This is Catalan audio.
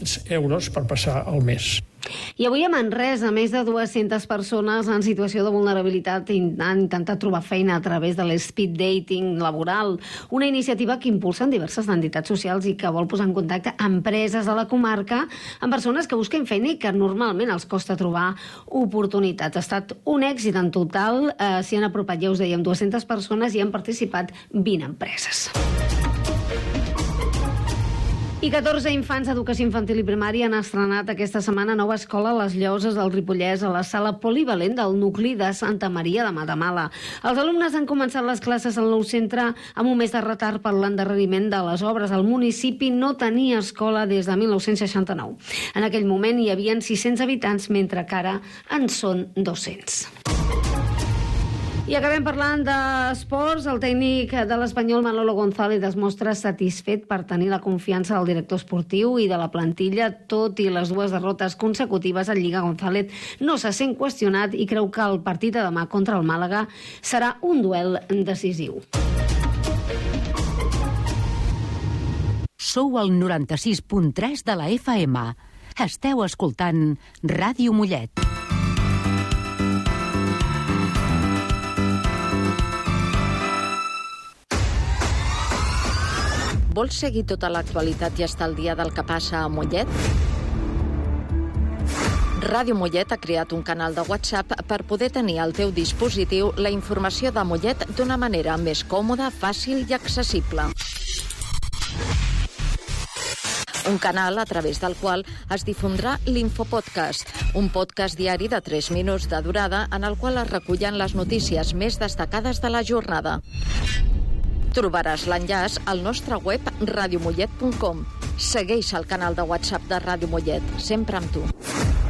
euros per passar el mes. I avui a Manresa, més de 200 persones en situació de vulnerabilitat han intentat trobar feina a través de l'speed dating laboral, una iniciativa que impulsen diverses entitats socials i que vol posar en contacte empreses de la comarca amb persones que busquen feina i que normalment els costa trobar oportunitats. Ha estat un èxit en total, s'hi han apropat, ja us dèiem, 200 persones i han participat 20 empreses. I 14 infants d'educació infantil i primària han estrenat aquesta setmana nova escola a les Lloses del Ripollès, a la sala polivalent del nucli de Santa Maria de Matamala. Els alumnes han començat les classes al nou centre amb un mes de retard per l'endarreriment de les obres. El municipi no tenia escola des de 1969. En aquell moment hi havia 600 habitants, mentre que ara en són 200. I acabem parlant d'esports. El tècnic de l'Espanyol, Manolo González, es mostra satisfet per tenir la confiança del director esportiu i de la plantilla. Tot i les 2 derrotes consecutives en Lliga, González no se sent qüestionat i creu que el partit de demà contra el Màlaga serà un duel decisiu. Sou al 96.3 de la FM. Esteu escoltant Ràdio Mollet. Vols seguir tota l'actualitat i estar al dia del que passa a Mollet? Ràdio Mollet ha creat un canal de WhatsApp per poder tenir al teu dispositiu la informació de Mollet d'una manera més còmoda, fàcil i accessible. Un canal a través del qual es difondrà l'Infopodcast, un podcast diari de 3 minuts de durada en el qual es recullen les notícies més destacades de la jornada. Trobaràs l'enllaç al nostre web radiomollet.com. Segueix el canal de WhatsApp de Ràdio Mollet, sempre amb tu.